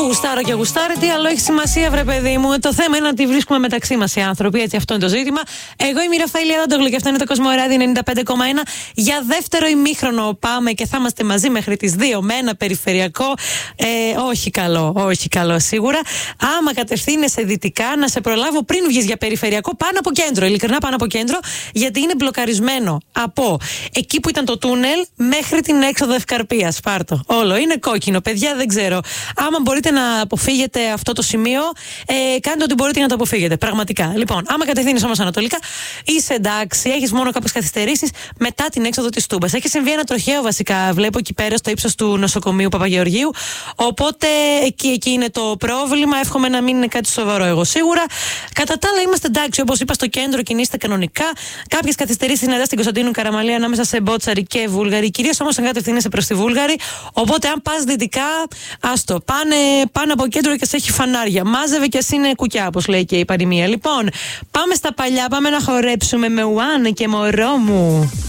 γουστάρω και γουστάρει, τι άλλο έχει σημασία, βρε παιδί μου. Το θέμα είναι να τη βρίσκουμε μεταξύ μας οι άνθρωποι, έτσι, αυτό είναι το ζήτημα. Εγώ είμαι η Ραφαήλ Αδάντογλου και αυτό είναι το Κοσμοράδιο 95,1. Για δεύτερο ημίχρονο πάμε και θα είμαστε μαζί μέχρι τις 2 με ένα περιφερειακό. Όχι καλό, όχι καλό σίγουρα. Άμα κατευθύνεσαι δυτικά, να σε προλάβω πριν βγεις για περιφερειακό πάνω από κέντρο. Ειλικρινά πάνω από κέντρο, γιατί είναι μπλοκαρισμένο από εκεί που ήταν το τούνελ μέχρι την έξοδο Ευκαρπίας. Πάρτο. Όλο είναι κόκκινο, παιδιά, δεν ξέρω. Άμα μπορείτε να αποφύγετε αυτό το σημείο, κάντε ό,τι μπορείτε να το αποφύγετε. Πραγματικά. Λοιπόν, άμα κατευθύνεις όμως ανατολικά, είσαι εντάξει, έχεις μόνο κάποιες καθυστερήσεις μετά την έξοδο της Τούμπας. Έχει συμβεί ένα τροχαίο βασικά, βλέπω εκεί πέρα στο ύψος του νοσοκομείου Παπαγεωργίου. Οπότε εκεί είναι το πρόβλημα. Εύχομαι να μην είναι κάτι σοβαρό, εγώ σίγουρα. Κατά τα άλλα, είμαστε εντάξει, όπως είπα, στο κέντρο κινείστε κανονικά. Κάποιες καθυστερήσεις συναντά στην Κωνσταντίνου Καραμαλή ανάμεσα σε Μπότσαρη και Βούλγαρη. Κυρίως όμως αν κατευθύνεσαι προς τη Βούλγαρη. Οπότε, αν πας δυτικά, άστο. Πάνε πάνω από κέντρο και σε έχει φανάρια. Μάζευε και εσύ είναι κουκιά, όπως λέει και η παροιμία. Λοιπόν, πάμε στα παλιά, πάμε να χορέψουμε με Ουάν και μωρό μου.